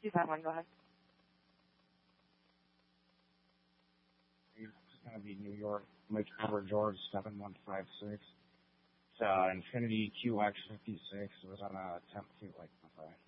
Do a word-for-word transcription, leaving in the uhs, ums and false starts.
two five one, go ahead. It's going to be New York, Mike Robert George, seven one five six. It's uh, Infinity Q X fifty-six. It was on a temp fleet like that.